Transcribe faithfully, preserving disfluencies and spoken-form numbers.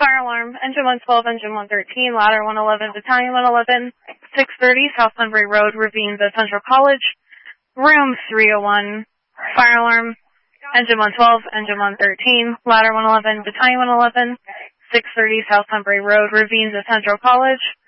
Fire alarm, engine one twelve, engine one thirteen, ladder one eleven, battalion one eleven, six thirty, South Sunbury Road, Ravines at Central College, room three oh one. Fire alarm, engine one twelve, engine one thirteen, ladder one eleven, battalion one eleven, six thirty, South Sunbury Road, Ravines at Central College,